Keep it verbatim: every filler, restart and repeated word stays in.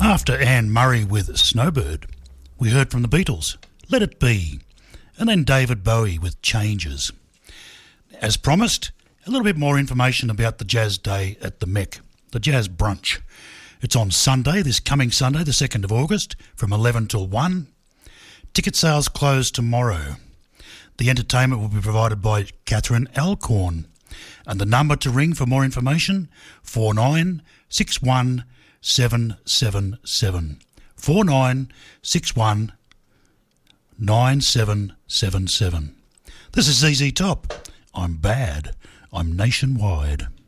After Anne Murray with Snowbird, we heard from the Beatles, Let It Be, and then David Bowie with Changes. As promised, a little bit more information about the Jazz Day at the Mech, the Jazz Brunch. It's on Sunday, this coming Sunday, the second of August, from eleven till one. Ticket sales close tomorrow. The entertainment will be provided by Catherine Alcorn. And the number to ring for more information, four nine six one seven seven seven. four nine six one nine seven seven seven. This is Z Z Top. I'm bad. I'm nationwide.